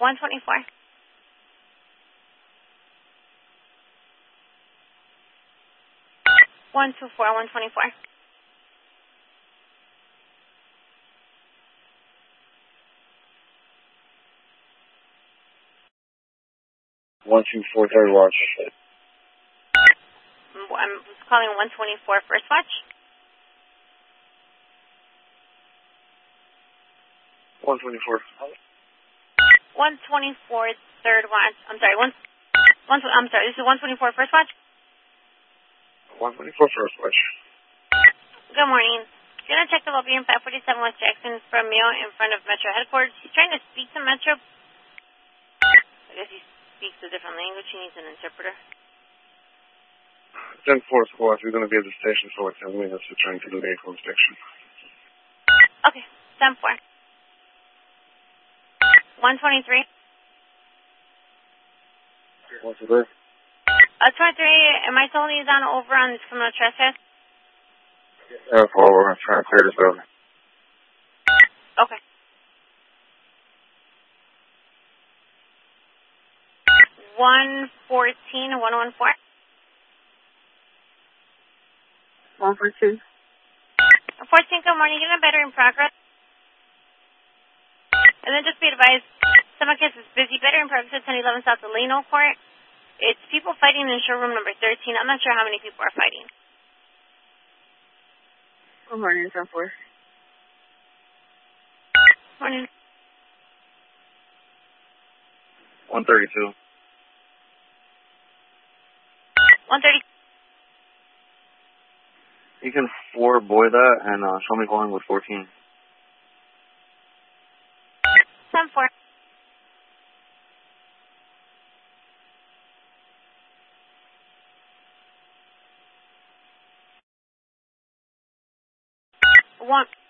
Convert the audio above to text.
124. 124. 124 third watch. I'm calling 124 first watch. 124. 124 third watch. I'm sorry. I'm sorry. This is 124 first watch. 124 first watch. Good morning. Gonna check the lobby in 547 West Jackson from Mio in front of Metro headquarters. He's trying to speak to Metro. I guess he speaks a different language. He needs an interpreter. 10-4 squad. We're going to be at the station for like 10 minutes. We're trying to do vehicle inspection. Okay. 10-4. 123. What's it there? 23. Am I totally on over on this criminal trespass? Yeah, we're trying to clear this building. Okay. 114. 114. 142. 14, good morning. Getting a better in progress. And then just be advised, someone gets is busy. Better in progress at 1011 South Delano Court. It's people fighting in showroom number 13. I'm not sure how many people are fighting. Good morning, 10-4. Morning. 132. 130. You can 4-boy that and show me going with 14. 10-4. 1.